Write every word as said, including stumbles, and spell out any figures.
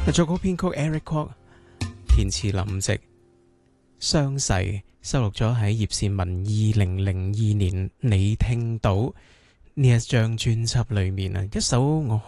作曲編曲 Eric Kwok， 填詞林夕，傷逝收錄咗喺葉倩文二零零二年你聽到呢一張專輯裏面啊，一首我